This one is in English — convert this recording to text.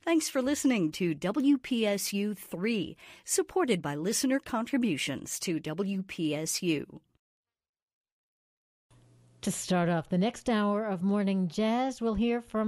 Thanks for listening to WPSU 3, supported by listener contributions to WPSU. To start off the next hour of Morning Jazz, we'll hear from